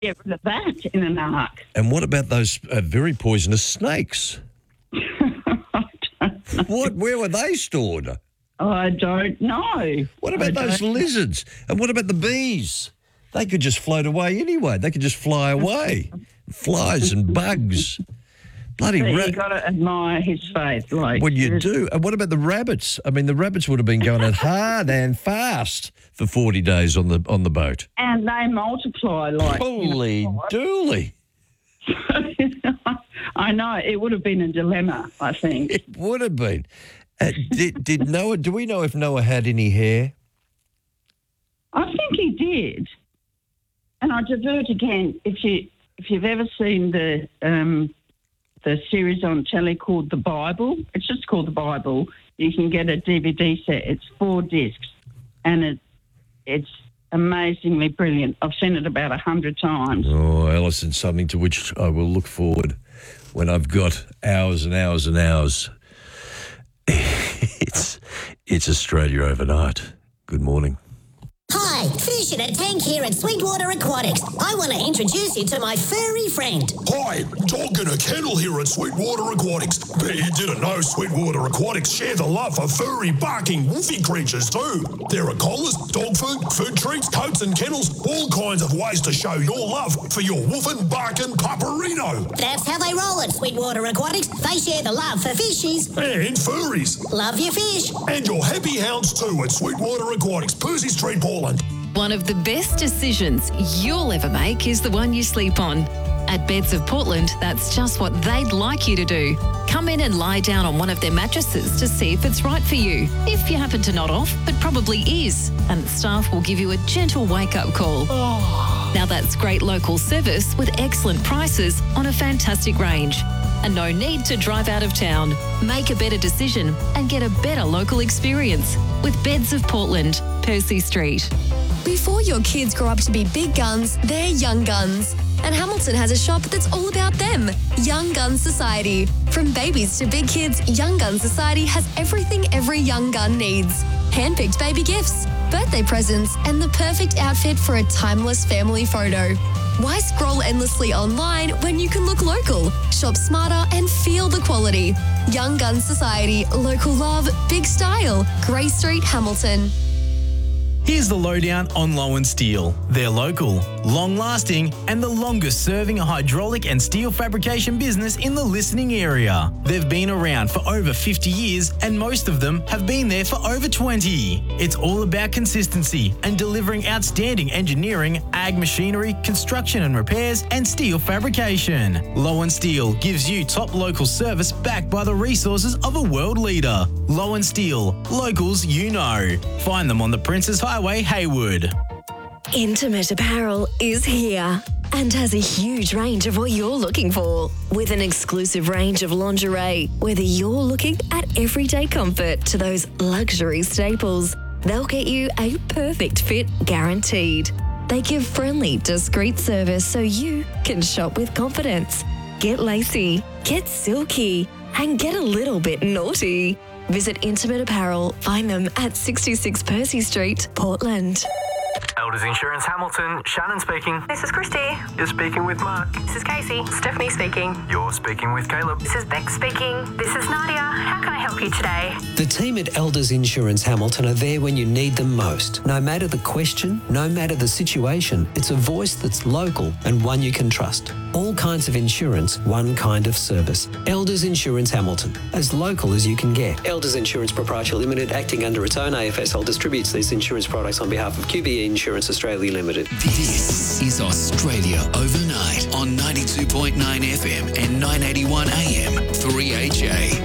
get rid of that in an ark. And what about those very poisonous snakes? I don't know. Where were they stored? I don't know. What about those lizards? And what about the bees? They could just float away anyway. They could just fly away. Flies and bugs. Bloody you got to admire his faith. Like, well, you do. And what about the rabbits? I mean, the rabbits would have been going out hard and fast for 40 days on the boat. And they multiply like... Holy dooly. I know. It would have been a dilemma, I think. It would have been. Did Noah... Do we know if Noah had any hair? I think he did. And I divert again. If you've ever seen the series on telly called The Bible, it's just called The Bible. You can get a DVD set. It's 4 discs, and it's amazingly brilliant. I've seen it about 100 times. Oh, Alison, something to which I will look forward when I've got hours and hours and hours. It's Australia Overnight. Good morning. Hi, Fish in a Tank here at Sweetwater Aquatics. I want to introduce you to my furry friend. Hi, Dog in a Kennel here at Sweetwater Aquatics. Bet you didn't know Sweetwater Aquatics share the love for furry, barking, woofy creatures too. There are collars, dog food treats, coats and kennels, all kinds of ways to show your love for your woofing, barking pupperino. That's how they roll at Sweetwater Aquatics. They share the love for fishies. And furries. Love your fish. And your happy hounds too at Sweetwater Aquatics, Percy Street, Portland. One of the best decisions you'll ever make is the one you sleep on. At Beds of Portland, that's just what they'd like you to do. Come in and lie down on one of their mattresses to see if it's right for you. If you happen to nod off, it probably is, and the staff will give you a gentle wake-up call. Now that's great local service with excellent prices on a fantastic range. And no need to drive out of town. Make a better decision and get a better local experience with Beds of Portland, Percy Street. Before your kids grow up to be big guns, they're young guns. And Hamilton has a shop that's all about them, Young Gun Society. From babies to big kids, Young Gun Society has everything every young gun needs. Handpicked baby gifts, birthday presents, and the perfect outfit for a timeless family photo. Why scroll endlessly online when you can look local, shop smarter and feel the quality? Young Gun Society, local love, big style, Grey Street, Hamilton. Here's the lowdown on Lowen Steel. They're local, long-lasting, and the longest-serving hydraulic and steel fabrication business in the listening area. They've been around for over 50 years, and most of them have been there for over 20. It's all about consistency and delivering outstanding engineering, ag machinery, construction and repairs, and steel fabrication. Lowen Steel gives you top local service backed by the resources of a world leader. Lowen Steel, locals you know. Find them on the Princes Highway, Haywood. Intimate Apparel is here and has a huge range of what you're looking for. With an exclusive range of lingerie, whether you're looking at everyday comfort to those luxury staples, they'll get you a perfect fit guaranteed. They give friendly, discreet service so you can shop with confidence. Get lacy, get silky, and get a little bit naughty. Visit Intimate Apparel. Find them at 66 Percy Street, Portland. Elders Insurance Hamilton, Shannon speaking. This is Christy. You're speaking with Mark. This is Casey. Stephanie speaking. You're speaking with Caleb. This is Beck speaking. This is Nadia. How can I help you today? The team at Elders Insurance Hamilton are there when you need them most. No matter the question, no matter the situation, it's a voice that's local and one you can trust. All kinds of insurance, one kind of service. Elders Insurance Hamilton, as local as you can get. Elders Insurance Proprietary Limited, acting under its own AFSL, distributes these insurance products on behalf of QBE Insurance Australia Limited. This is Australia Overnight on 92.9 FM and 981 AM 3HA.